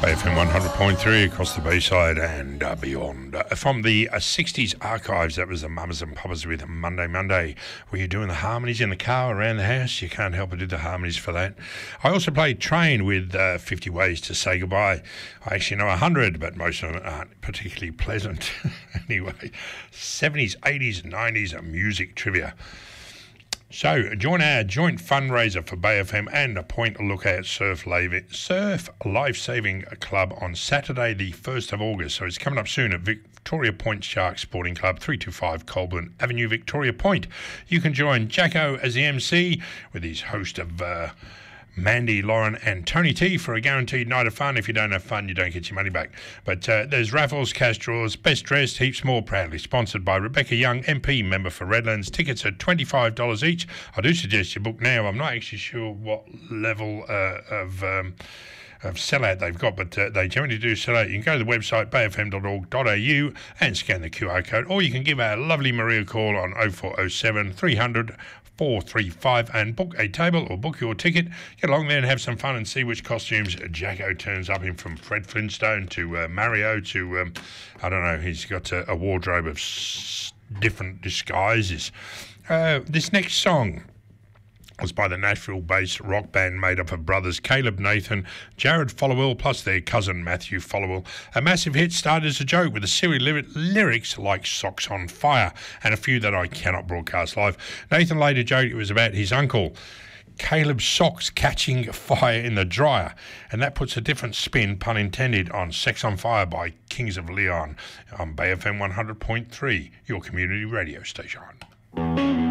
FM 100.3 across the Bayside and beyond. From the 60s archives, that was the Mamas and Papas with Monday Monday. Were you doing the harmonies in the car around the house? You can't help but do the harmonies for that. I also played Train with 50 Ways to Say Goodbye. I actually know 100, but most of them aren't particularly pleasant. Anyway, 70s, 80s, 90s music trivia. So, join our joint fundraiser for Bay FM and a Point Lookout Surf Life-Saving Club on Saturday the 1st of August. So it's coming up soon at Victoria Point Shark Sporting Club, 325 Colburn Avenue, Victoria Point. You can join Jacko as the MC with his host of Mandy, Lauren and Tony T for a guaranteed night of fun. If you don't have fun, you don't get your money back. But there's raffles, cash draws, best dressed, heaps more, proudly sponsored by Rebecca Young, MP, member for Redlands. Tickets are $25 each. I do suggest you book now. I'm not actually sure what level of sellout they've got, but they generally do sell out. You can go to the website bayfm.org.au and scan the QR code, or you can give our lovely Maria a call on 0407 300 435 and book a table or book your ticket. Get along there and have some fun and see which costumes Jacko turns up in, from Fred Flintstone to Mario to, I don't know, he's got a wardrobe of different disguises. This next song was by the Nashville-based rock band made up of brothers Caleb Nathan, Jared Followill, plus their cousin Matthew Followill. A massive hit, started as a joke with a series of lyrics like Socks on Fire and a few that I cannot broadcast live. Nathan later joked it was about his uncle Caleb's socks catching fire in the dryer, and that puts a different spin, pun intended, on Sex on Fire by Kings of Leon on Bay FM 100.3, your community radio station.